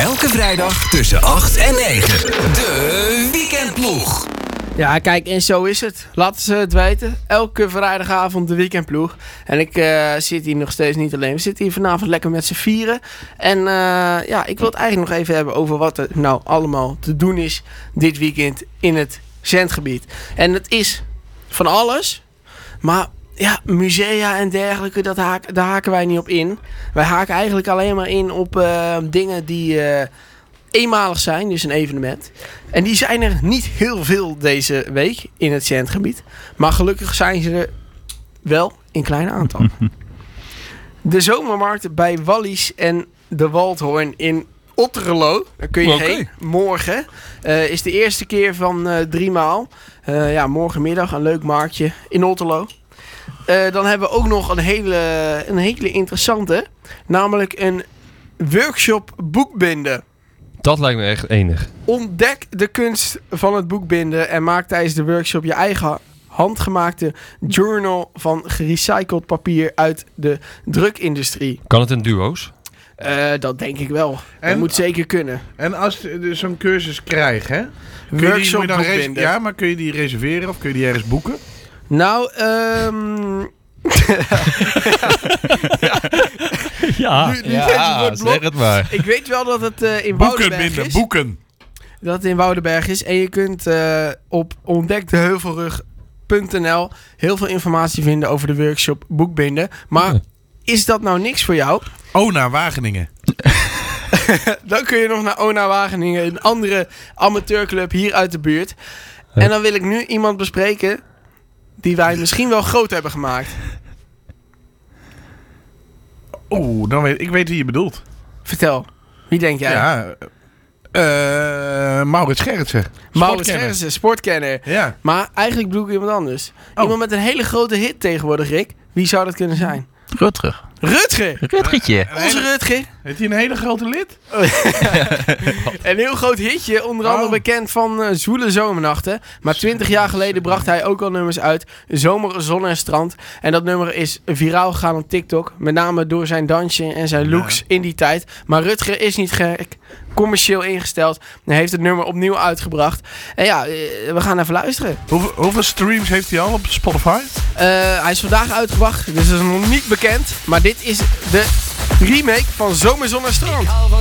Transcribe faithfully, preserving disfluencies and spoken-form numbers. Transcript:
Elke vrijdag tussen acht en negen. De Weekendploeg. Ja, kijk, en zo is het. Laten ze het weten. Elke vrijdagavond de Weekendploeg. En ik uh, zit hier nog steeds niet alleen. We zitten hier vanavond lekker met z'n vieren. En uh, ja, ik wil het eigenlijk nog even hebben over wat er nou allemaal te doen is dit weekend in het zendgebied. En het is van alles. Maar ja, musea en dergelijke, dat haak, daar haken wij niet op in. Wij haken eigenlijk alleen maar in op uh, dingen die uh, eenmalig zijn, dus een evenement. En die zijn er niet heel veel deze week in het zendgebied. Maar gelukkig zijn ze er wel in kleine aantal. De zomermarkt bij Wallis en de Waldhoorn in Otterlo. Daar kun je okay. heen. Morgen uh, is de eerste keer van uh, drie maal. Uh, ja, morgenmiddag een leuk marktje in Otterlo. Uh, dan hebben we ook nog een hele, een hele interessante. Namelijk een workshop boekbinden. Dat lijkt me echt enig. Ontdek de kunst van het boekbinden en maak tijdens de workshop je eigen handgemaakte journal van gerecycled papier uit de drukindustrie. Kan het in duo's? Uh, dat denk ik wel. En, dat moet zeker kunnen. En als je zo'n cursus krijgt, hè? Kun je Workshop die, moet je dan boekbinden. Ja, maar kun je die reserveren of kun je die ergens boeken? Nou, um... ja, nu, nu ja zeg het maar. Ik weet wel dat het uh, in Boeken Woudenberg binden, is. boeken. Dat het in Woudenberg is. En je kunt uh, op ontdek de heuvelrug punt n l heel veel informatie vinden over de workshop boekbinden. Maar is dat nou niks voor jou? Oh, naar Wageningen. Dan kun je nog naar Ona Wageningen, een andere amateurclub hier uit de buurt. En dan wil ik nu iemand bespreken die wij misschien wel groot hebben gemaakt. Oeh, dan weet ik weet wie je bedoelt. Vertel, wie denk jij? Ja, uh, Maurits Gerritsen. Maurits Gerritsen, sportkenner. Ja. Maar eigenlijk bedoel ik iemand anders. Oh. Iemand met een hele grote hit tegenwoordig, Rick. Wie zou dat kunnen zijn? Rutger. Rutger! Rutgertje. Een Onze hele- Rutger. Heeft hij een hele grote lid? Een heel groot hitje, onder andere Oh. bekend van uh, Zwoele Zomernachten. Maar twintig jaar geleden bracht hij ook al nummers uit. Zomer, zon en strand. En dat nummer is viraal gegaan op TikTok. Met name door zijn dansje en zijn looks Ja. in die tijd. Maar Rutger is niet gek. Commercieel ingesteld. Hij heeft het nummer opnieuw uitgebracht. En ja, uh, we gaan even luisteren. Hoeveel, hoeveel streams heeft hij al op Spotify? Uh, hij is vandaag uitgebracht, dus dat is nog niet bekend. Maar dit is de remake van Zomer, zon en strand. Ik hou van